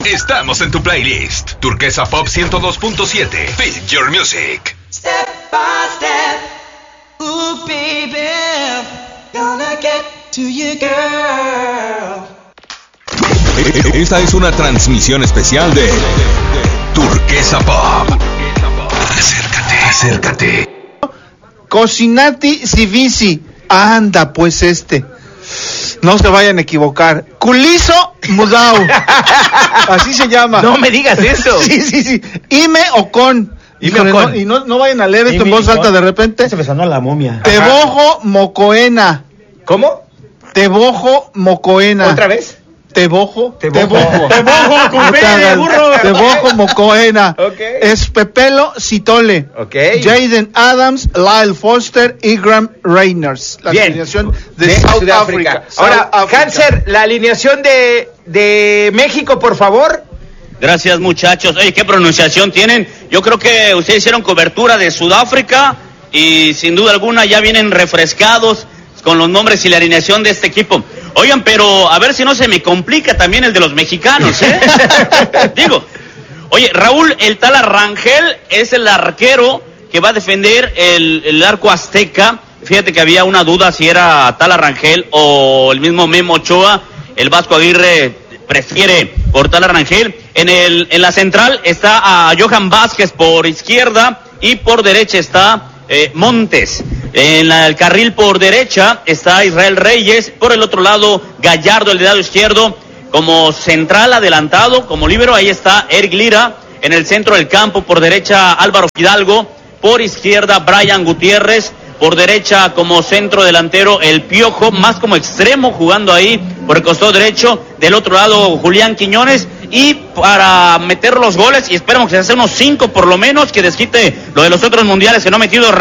Estamos en tu playlist. Turquesa Pop 102.7. Fit Your Music. Step by step, ooh baby, gonna get to you, girl. Esta es una transmisión especial de Turquesa Pop. Acércate. Cocinati Civisi. Anda, pues no se vayan a equivocar. Culizo Mudau. Así se llama. No me digas eso. Sí. Ime Ocon. Y no vayan a leer esto en voz alta de repente. Se me sonó la momia. Tebojo Mocoena. ¿Cómo? Tebojo Mocoena. ¿Otra vez? Tebojo con P de burro. Tebojo Mocoena. Okay. Espepelo Citole. Okay. Jaden Adams, Lyle Foster y Graham Reynolds. La alineación de Sudáfrica. Ahora, Hanser, la alineación de México, por favor. Gracias, muchachos. Oye, ¿qué pronunciación tienen? Yo creo que ustedes hicieron cobertura de Sudáfrica y sin duda alguna ya vienen refrescados con los nombres y la alineación de este equipo. Oigan, pero a ver si no se me complica también el de los mexicanos, ¿eh? Digo, oye, Raúl El Tala Rangel es el arquero que va a defender el arco azteca. Fíjate que había una duda si era Tala Rangel o el mismo Memo Ochoa. El Vasco Aguirre prefiere por Tala Rangel. En la central está a Johan Vázquez por izquierda y por derecha está Montes. En el carril por derecha está Israel Reyes, por el otro lado Gallardo, el de lado izquierdo, como central adelantado, como líbero, ahí está Eric Lira. En el centro del campo por derecha Álvaro Fidalgo, por izquierda Brian Gutiérrez, por derecha como centro delantero el Piojo, más como extremo jugando ahí por el costado derecho, del otro lado Julián Quiñones, y para meter los goles, y esperamos que se hace unos 5 por lo menos, que desquite lo de los otros mundiales que no ha metido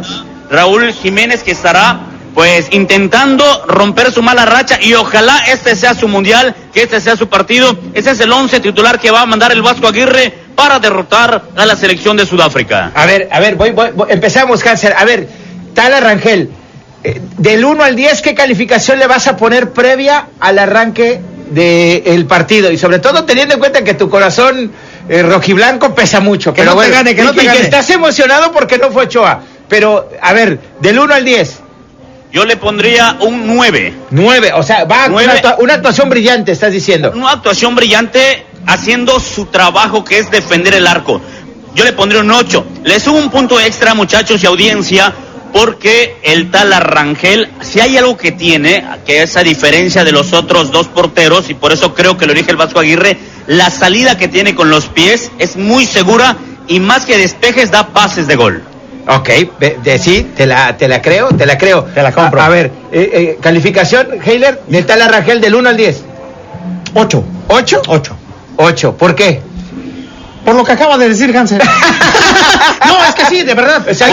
Raúl Jiménez, que estará pues intentando romper su mala racha, y ojalá este sea su mundial, que este sea su partido. Ese es el 11 titular que va a mandar el Vasco Aguirre para derrotar a la selección de Sudáfrica. A ver, voy, empezamos, Hanser. A ver, Tala Rangel, del 1 al 10, ¿qué calificación le vas a poner previa al arranque del partido? Y sobre todo teniendo en cuenta que tu corazón rojiblanco pesa mucho. Que no te gane, que no te gane. Que estás emocionado porque no fue Ochoa. Pero, a ver, del 1 al 10. Yo le pondría un 9. 9, o sea, va 9. Una actuación brillante, estás diciendo. Una actuación brillante haciendo su trabajo, que es defender el arco. Yo le pondría un 8. Le subo un punto extra, muchachos y audiencia, porque el Tala Rangel, si hay algo que tiene, que es a diferencia de los otros dos porteros, y por eso creo que lo elige el Vasco Aguirre, la salida que tiene con los pies es muy segura, y más que despejes da pases de gol. Ok, sí, te la creo. Te la compro. A ver, calificación, Heiler, de Tala Rangel del 1 al 10. 8. ¿8? 8. ¿Por qué? Por lo que acaba de decir Hansen. No, es que sí, de verdad. O sea,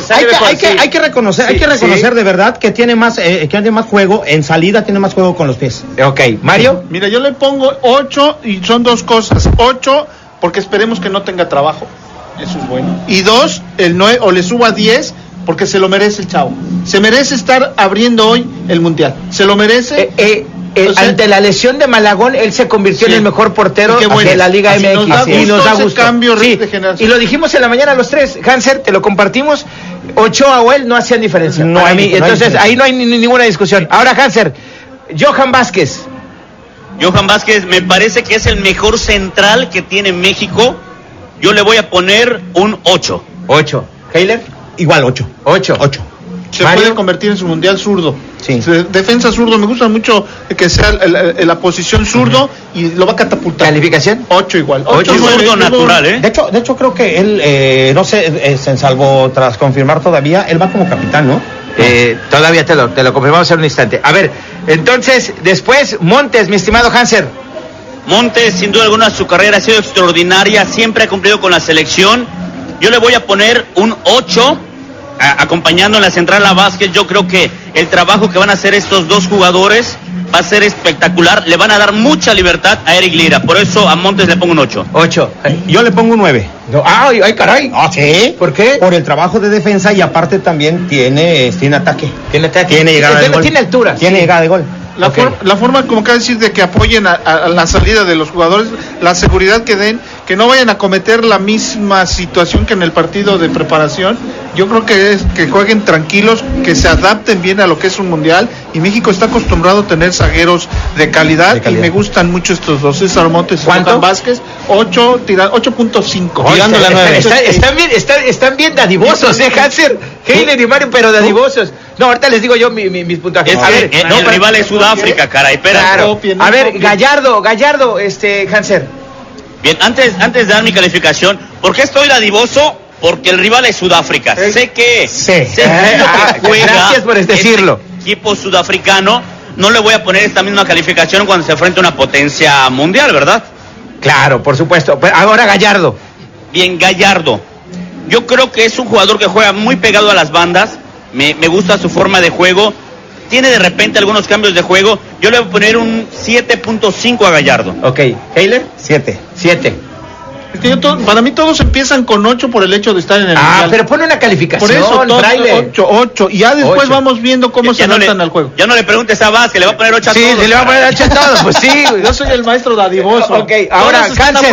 hay que reconocer de verdad que tiene más juego en salida, tiene más juego con los pies. Ok, Mario. Mira, yo le pongo 8 y son dos cosas. 8 porque esperemos que no tenga trabajo. Eso es bueno. Y 2, el 9, o le subo a 10 porque se lo merece el chavo. Se merece estar abriendo hoy el mundial. Se lo merece. Ante la lesión de Malagón, él se convirtió en el mejor portero de la Liga MX. Y nos da gusto. Cambio de generación. Y lo dijimos en la mañana los tres, Hanser, te lo compartimos. Ochoa o él no hacían diferencia. Entonces ahí no hay ninguna discusión. Ahora, Hanser, Johan Vázquez. Johan Vázquez me parece que es el mejor central que tiene México. Yo le voy a poner un 8. 8. ¿Heiler? Igual 8. 8. Se puede convertir en su mundial zurdo. Sí. Defensa zurdo, me gusta mucho que sea la posición zurdo, y lo va a catapultar. ¿Calificación? 8 igual. 8 zurdo natural, ¿eh? De hecho creo que él, no sé, en salvo tras confirmar todavía, él va como capitán, ¿no? Todavía te lo confirmamos en un instante. A ver, entonces, después, Montes, mi estimado Hanser. Montes, sin duda alguna, su carrera ha sido extraordinaria, siempre ha cumplido con la selección. Yo le voy a poner un 8, acompañando en la central a Vázquez. Yo creo que el trabajo que van a hacer estos dos jugadores va a ser espectacular. Le van a dar mucha libertad a Eric Lira, por eso a Montes le pongo un 8. 8. Yo le pongo un 9. No, ay, caray. Ah, ¿sí? ¿Por qué? Por el trabajo de defensa, y aparte también tiene ataque. Tiene ataque. Tiene llegada de gol. Tiene altura. Tiene llegada de gol. La forma, como acaba de decir, de que apoyen a la salida de los jugadores, la seguridad que den, que no vayan a cometer la misma situación que en el partido de preparación. Yo creo que es que jueguen tranquilos, que se adapten bien a lo que es un mundial, y México está acostumbrado a tener zagueros de calidad. Y me gustan mucho estos dos, César Montes y Johan Vázquez. 8.5. Tirando la 9. Están bien dadivosos, Hanser, Heiler y Mario, pero dadivosos. No, ahorita les digo yo mis puntajes. El rival es Sudáfrica, caray, espera. Claro. A ver, Gallardo, Hanser. Bien, antes de dar mi calificación, ¿por qué estoy dadivoso? Porque el rival es Sudáfrica. Sé que juega. Gracias por decirlo. Este equipo sudafricano, no le voy a poner esta misma calificación cuando se enfrenta a una potencia mundial, ¿verdad? Claro, por supuesto. Pero ahora Gallardo. Bien, Gallardo. Yo creo que es un jugador que juega muy pegado a las bandas. Me gusta su forma de juego. Tiene de repente algunos cambios de juego. Yo le voy a poner un 7.5 a Gallardo. Ok. ¿Heiler? 7. Es que para mí todos empiezan con 8 por el hecho de estar en el mundial. Pero pone una calificación. Por eso, 8. Y ya después vamos viendo cómo se adaptan al juego. Ya no le preguntes a Vaz, que le va a poner 8 a todos. Sí, se le va a poner 8 a todos. Pues sí. Yo soy el maestro dadivoso. Ok, ahora, Cáncer.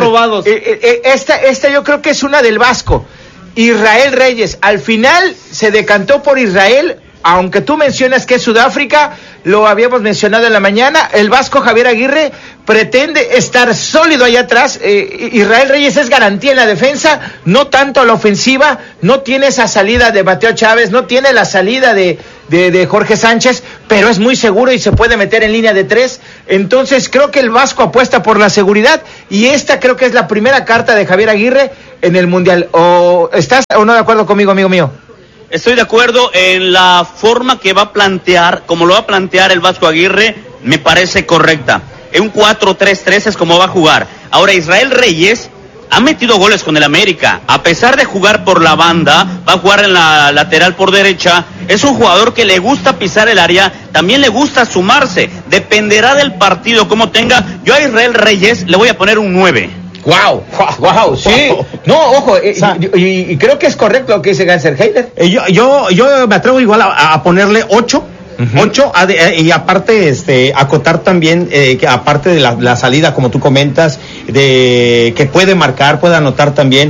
Esta yo creo que es una del Vasco. Israel Reyes. Al final se decantó por Israel. Aunque tú mencionas que es Sudáfrica, lo habíamos mencionado en la mañana, el vasco Javier Aguirre pretende estar sólido allá atrás. Israel Reyes es garantía en la defensa, no tanto a la ofensiva, no tiene esa salida de Mateo Chávez, no tiene la salida de Jorge Sánchez, pero es muy seguro y se puede meter en línea de 3. Entonces creo que el vasco apuesta por la seguridad, y esta creo que es la primera carta de Javier Aguirre en el Mundial. ¿O estás o no de acuerdo conmigo, amigo mío? Estoy de acuerdo en la forma que va a plantear, como lo va a plantear el Vasco Aguirre, me parece correcta. En un 4-3-3 es como va a jugar. Ahora, Israel Reyes ha metido goles con el América. A pesar de jugar por la banda, va a jugar en la lateral por derecha. Es un jugador que le gusta pisar el área, también le gusta sumarse. Dependerá del partido, como tenga. Yo a Israel Reyes le voy a poner un 9. Wow, sí. No, ojo, y creo que es correcto lo que dice Ganser. Heiler. Yo me atrevo igual a ponerle 8. 8, y aparte acotar también que aparte de la salida, como tú comentas, de que puede marcar, puede anotar también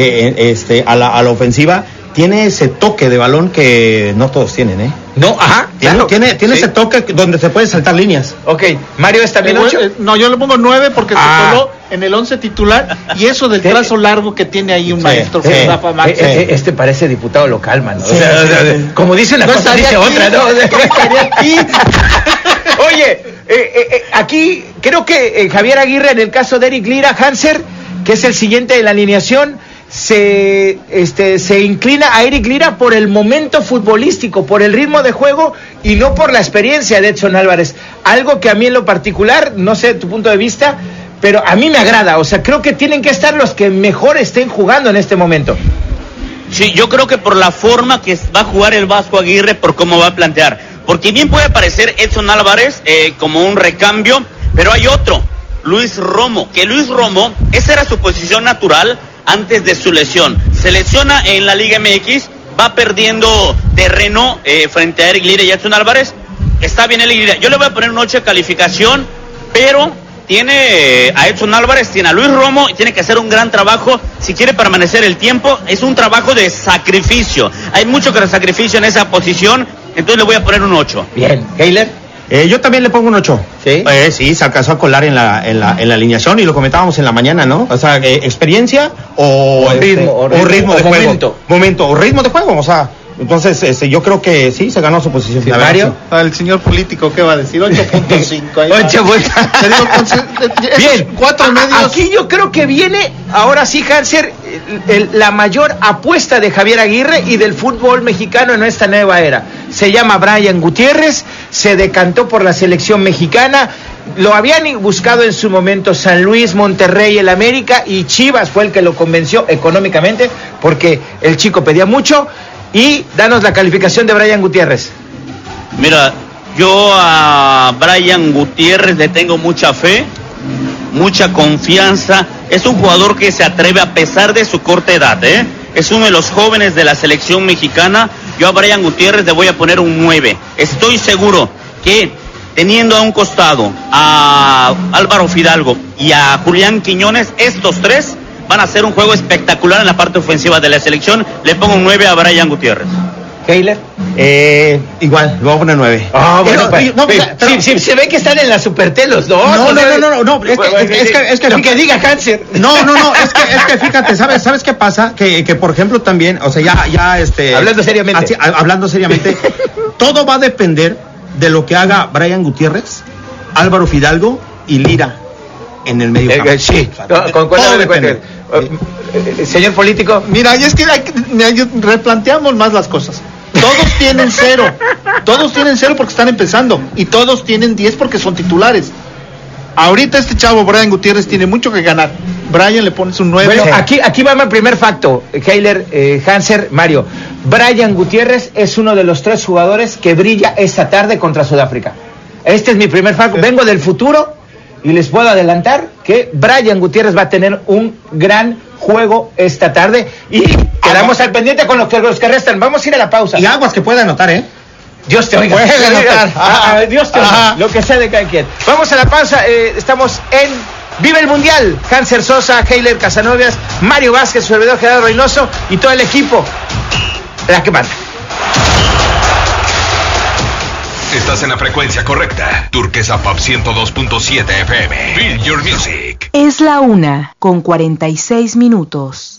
a la ofensiva, tiene ese toque de balón que no todos tienen, No, ajá, tiene ese toque donde se puede saltar líneas. Ok, Mario, ¿está bien 8? No, yo le pongo 9 porque se coló en el 11 titular, y eso del trazo largo que tiene ahí un maestro que Rafa Max. Parece diputado local, mano. O sea, como dice una cosa, dice otra, ¿no? Aquí. Oye, aquí creo que Javier Aguirre, en el caso de Eric Lira, Hanser, que es el siguiente de la alineación, se inclina a Eric Lira por el momento futbolístico, por el ritmo de juego y no por la experiencia de Edson Álvarez. Algo que a mí en lo particular, no sé tu punto de vista, pero a mí me agrada. O sea, creo que tienen que estar los que mejor estén jugando en este momento. Sí, yo creo que por la forma que va a jugar el Vasco Aguirre, por cómo va a plantear. Porque bien puede aparecer Edson Álvarez como un recambio, pero hay otro, Luis Romo, que Luis Romo, esa era su posición natural antes de su lesión. Se lesiona en la Liga MX, va perdiendo terreno frente a Eric Lira y Edson Álvarez. Está bien Eric Lira. Yo le voy a poner un 8 de calificación, pero tiene a Edson Álvarez, tiene a Luis Romo y tiene que hacer un gran trabajo si quiere permanecer el tiempo. Es un trabajo de sacrificio. Hay mucho que sacrificio en esa posición, entonces le voy a poner un 8. Bien, Heiler. Yo también le pongo un 8. ¿Sí? Sí, se alcanzó a colar en la alineación, y lo comentábamos en la mañana, ¿no? O sea, experiencia o ritmo de juego. Momento o ritmo de juego, o sea. Entonces, yo creo que sí, se ganó su posición. ¿Sí, Mario? El señor político, ¿qué va a decir? 8.5. 8. Bien, 4 medios. Aquí yo creo que viene, ahora sí, Hanser, la mayor apuesta de Javier Aguirre y del fútbol mexicano en esta nueva era. Se llama Brian Gutiérrez, se decantó por la selección mexicana. Lo habían buscado en su momento San Luis, Monterrey, el América, y Chivas fue el que lo convenció económicamente, porque el chico pedía mucho. Y danos la calificación de Brian Gutiérrez. Mira, yo a Brian Gutiérrez le tengo mucha fe, mucha confianza. Es un jugador que se atreve a pesar de su corta edad, Es uno de los jóvenes de la selección mexicana. Yo a Brian Gutiérrez le voy a poner un 9. Estoy seguro que teniendo a un costado a Álvaro Fidalgo y a Julián Quiñones, estos tres van a hacer un juego espectacular en la parte ofensiva de la selección. Le pongo un 9 a Brian Gutiérrez. Keiler. Igual, le voy a poner 9. Si se ve que están en la Supertel los dos. No, es que lo que diga Cáncer. No, es que fíjate, ¿sabes qué pasa? Que por ejemplo también, o sea, ya hablando seriamente. Hablando seriamente, todo va a depender de lo que haga Brian Gutiérrez, Álvaro Fidalgo y Lira en el medio campo. Sí, concuerdo. Señor político. Mira, y es que replanteamos más las cosas. Todos tienen 0. Todos tienen 0 porque están empezando. Y todos tienen 10 porque son titulares. Ahorita este chavo, Brian Gutiérrez, tiene mucho que ganar. Brian le pones un 9. Bueno, aquí va mi primer facto, Keiler, Hanser, Mario. Brian Gutiérrez es uno de los 3 jugadores que brilla esta tarde contra Sudáfrica. Este es mi primer facto. Vengo del futuro y les puedo adelantar que Brian Gutiérrez va a tener un gran juego esta tarde. Y quedamos al pendiente con los que restan. Vamos a ir a la pausa. Y aguas que pueda anotar, ¿eh? Dios te oiga. Puede anotar. Dios te oiga. Lo que sea de cada quien. Vamos a la pausa. Estamos en Vive el Mundial. Hanser Sosa, Keiler Casanovas, Mario Vázquez, su servidor Gerardo Reynoso y todo el equipo. La que manda. Estás en la frecuencia correcta. Turquesa Pop 102.7 FM. Feel your music. Es la 1:46.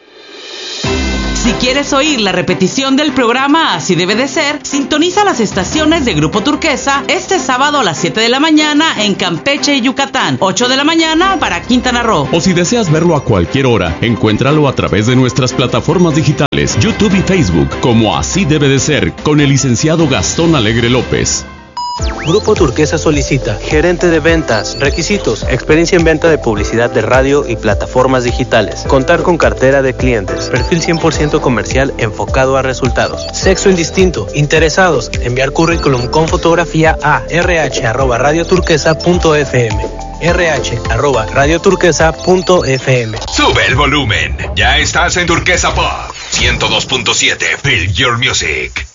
Si quieres oír la repetición del programa Así Debe de Ser, sintoniza las estaciones de Grupo Turquesa este sábado a las 7 de la mañana en Campeche y Yucatán, 8 de la mañana para Quintana Roo. O si deseas verlo a cualquier hora, encuéntralo a través de nuestras plataformas digitales, YouTube y Facebook, como Así Debe de Ser, con el licenciado Gastón Alegre López. Grupo Turquesa solicita gerente de ventas, requisitos, experiencia en venta de publicidad de radio y plataformas digitales, contar con cartera de clientes, perfil 100% comercial enfocado a resultados, sexo indistinto, interesados, enviar currículum con fotografía a rh@radioturquesa.fm, rh@radioturquesa.fm. Sube el volumen. Ya estás en Turquesa Pop 102.7. Feel your music.